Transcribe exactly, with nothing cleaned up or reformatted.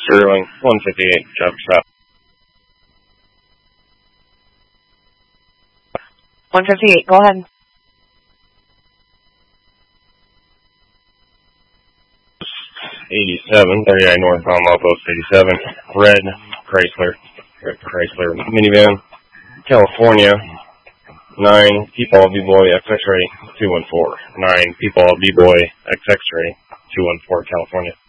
Sterling, one fifty-eight, traffic stop. one fifty-eight, go ahead. eighty-seven, thirty-nine North Commonwealth Post eighty-seven, red Chrysler, red Chrysler minivan, California, nine people B-Boy X X-ray two one four, nine people B-Boy X X-ray two one four, California.